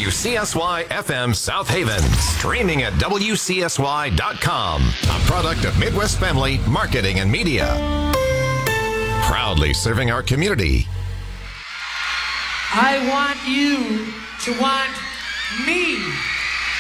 WCSY FM South Haven. Streaming at WCSY.com. A product of Midwest Family Marketing and Media. Proudly serving our community. I want you to want me.